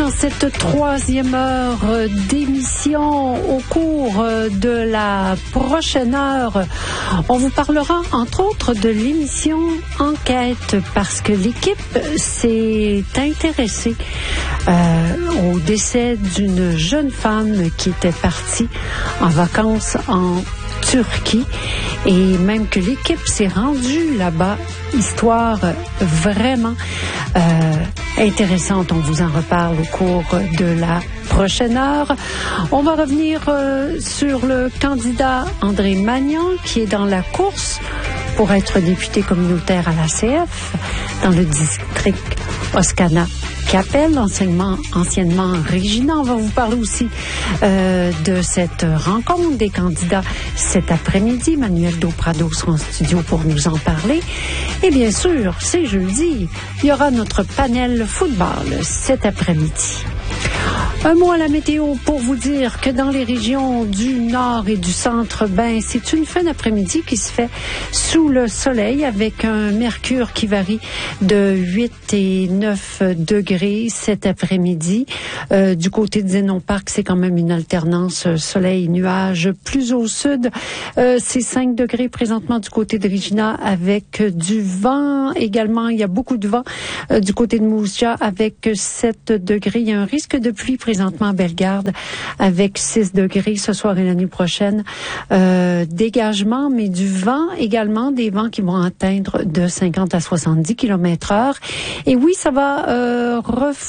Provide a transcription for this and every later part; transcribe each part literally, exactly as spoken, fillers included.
dans cette troisième heure d'émission. Au cours de la prochaine heure, on vous parlera entre autres de l'émission Enquête, parce que l'équipe s'est intéressée euh, au décès d'une jeune femme qui était partie en vacances en Turquie, et même que l'équipe s'est rendue là-bas. Histoire vraiment euh, intéressante. On vous en reparle au cours de la prochaine heure. On va revenir euh, sur le candidat André Magnan, qui est dans la course pour être député communautaire à l'A C F dans le district Oscana-Capelle, anciennement, anciennement Regina. On va vous parler aussi euh, de cette rencontre des candidats cet après-midi. Manuel Dos-Prado sera en studio pour nous en parler. Et bien sûr, c'est jeudi, il y aura notre panel football cet après-midi. Un mot à la météo pour vous dire que dans les régions du nord et du centre, ben, c'est une fin d'après-midi qui se fait sous le soleil avec un mercure qui varie de huit et neuf degrés cet après-midi. Euh, du côté de Zénon Park, c'est quand même une alternance soleil-nuage. Plus au sud, euh, c'est cinq degrés présentement du côté de Regina avec du vent. Également, il y a beaucoup de vent euh, du côté de Mousia avec sept degrés. Il y a un risque de pluie présentement à Bellegarde avec six degrés ce soir et la nuit prochaine. Euh, dégagement, mais du vent également, des vents qui vont atteindre de cinquante à soixante-dix kilomètres heure. Et oui, ça va euh,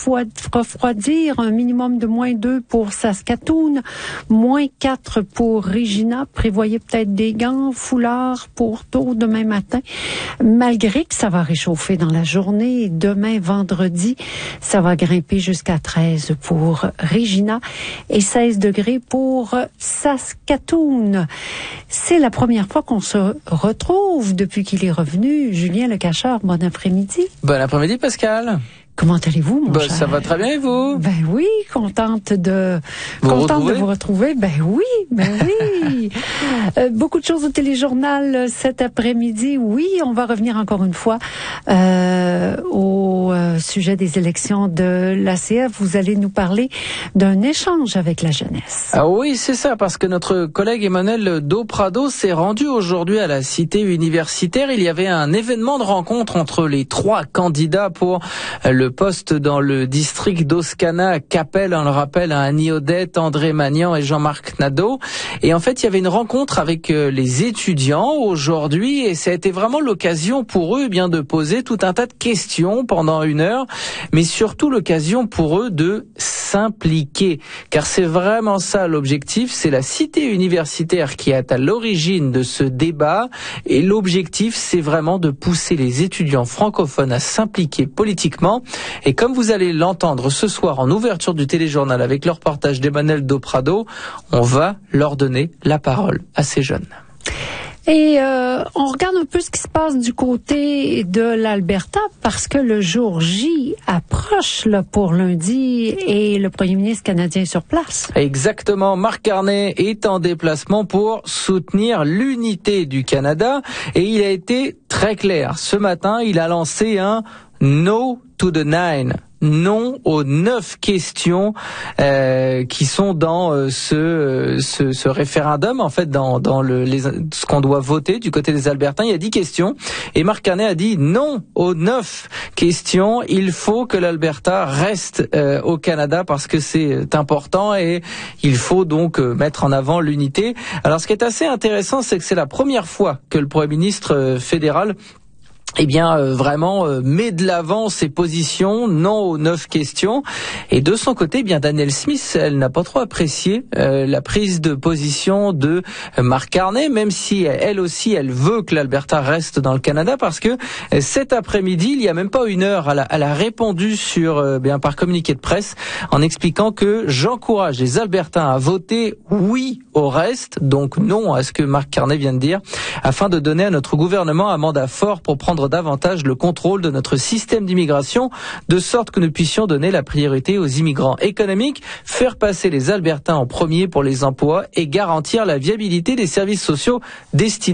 refroidir, un minimum de moins deux pour Saskatoon, moins quatre pour Regina. Prévoyez peut-être des gants, foulards pour tôt demain matin. Malgré que ça va réchauffer dans la journée, demain vendredi, ça va grimper jusqu'à treize pour Regina et seize degrés pour Saskatoon. C'est la première fois qu'on se retrouve depuis qu'il est revenu. Julien Lecacheur, bon après-midi. Bon après-midi, Pascal. Comment allez-vous, mon ben, cher? Ça va très bien, et vous? Ben oui, contente de vous contente retrouver? de vous retrouver. Ben oui, ben oui. euh, beaucoup de choses au téléjournal cet après-midi. Oui, on va revenir encore une fois euh, au euh, sujet des élections de l'A C F. Vous allez nous parler d'un échange avec la jeunesse. Ah oui, c'est ça, parce que notre collègue Emmanuel Dos-Prado s'est rendu aujourd'hui à la cité universitaire. Il y avait un événement de rencontre entre les trois candidats pour le poste dans le district d'Oscana-Capelle, on le rappelle, à Annie Odette, André Magnan et Jean-Marc Nadeau. Et en fait, il y avait une rencontre avec les étudiants aujourd'hui, et ça a été vraiment l'occasion pour eux eh bien de poser tout un tas de questions pendant une heure, mais surtout l'occasion pour eux de s'impliquer, car c'est vraiment ça l'objectif. C'est la cité universitaire qui est à l'origine de ce débat, et l'objectif, c'est vraiment de pousser les étudiants francophones à s'impliquer politiquement. Et comme vous allez l'entendre ce soir en ouverture du téléjournal avec le reportage d'Emmanuel Dos-Prado, on va leur donner la parole à ces jeunes. Et euh, on regarde un peu ce qui se passe du côté de l'Alberta, parce que le jour J approche là, pour lundi, et le premier ministre canadien est sur place. Exactement. Marc Carney est en déplacement pour soutenir l'unité du Canada, et il a été très clair. Ce matin, il a lancé un « No to the nine ». Non aux neuf questions euh, qui sont dans euh, ce, ce ce référendum, en fait, dans dans le les, ce qu'on doit voter du côté des Albertains. Il y a dix questions, et Marc Carney a dit non aux neuf questions. Il faut que l'Alberta reste euh, au Canada parce que c'est important, et il faut donc euh, mettre en avant l'unité. Alors, ce qui est assez intéressant, c'est que c'est la première fois que le Premier ministre euh, fédéral eh bien, euh, vraiment euh, met de l'avant ses positions, non aux neuf questions. Et de son côté, eh bien, Danielle Smith, elle n'a pas trop apprécié euh, la prise de position de euh, Marc Carney, même si elle aussi, elle veut que l'Alberta reste dans le Canada, parce que euh, cet après-midi, il y a même pas une heure, elle a, elle a répondu sur, euh, bien, par communiqué de presse, en expliquant que j'encourage les Albertains à voter oui au reste, donc non à ce que Marc Carney vient de dire, afin de donner à notre gouvernement un mandat fort pour prendre davantage le contrôle de notre système d'immigration, de sorte que nous puissions donner la priorité aux immigrants économiques, faire passer les Albertains en premier pour les emplois et garantir la viabilité des services sociaux destinés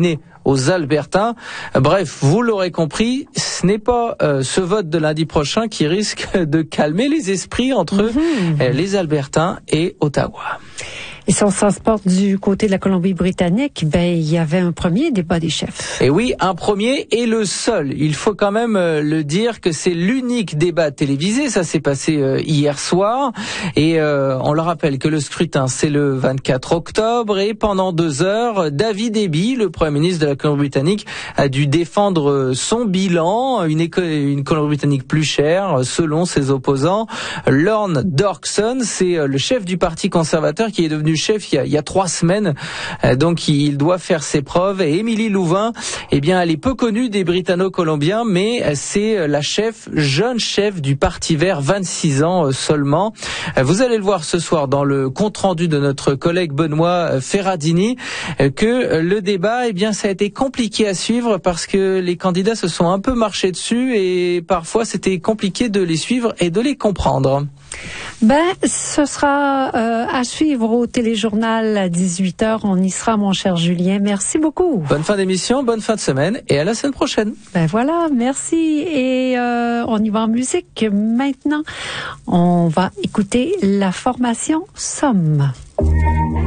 aux Albertains. Bref, vous l'aurez compris, ce n'est pas euh, ce vote de lundi prochain qui risque de calmer les esprits entre mmh. euh, les Albertains et Ottawa. Et si on se transporte du côté de la Colombie-Britannique, ben il y avait un premier débat des chefs. Et oui, un premier et le seul. Il faut quand même euh, le dire que c'est l'unique débat télévisé. Ça s'est passé euh, hier soir. Et euh, on le rappelle que le scrutin, c'est le vingt-quatre octobre. Et pendant deux heures, David Eby, le Premier ministre de la Colombie-Britannique, a dû défendre son bilan, une, éco- une Colombie-Britannique plus chère, selon ses opposants. Lorne Dorkson, c'est euh, le chef du Parti conservateur qui est devenu chef il y a, il y a trois semaines, euh, donc il doit faire ses preuves. Et Émilie Louvain, eh bien, elle est peu connue des Britanno-Colombiens, mais c'est la chef, jeune chef du Parti Vert, vingt-six ans seulement. Vous allez le voir ce soir dans le compte-rendu de notre collègue Benoît Ferradini, que le débat, eh bien, ça a été compliqué à suivre parce que les candidats se sont un peu marchés dessus et parfois c'était compliqué de les suivre et de les comprendre. Ben, ce sera euh, à suivre au téléjournal à dix-huit heures. On y sera, mon cher Julien. Merci beaucoup. Bonne fin d'émission, bonne fin de semaine et à la semaine prochaine. Ben voilà, merci. Et euh, on y va en musique maintenant. On va écouter la formation Somme.